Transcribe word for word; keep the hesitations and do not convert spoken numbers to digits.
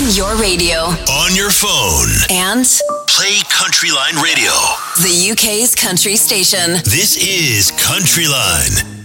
On your radio. On your phone. And play Countryline Radio. The U K's country station. This is Countryline.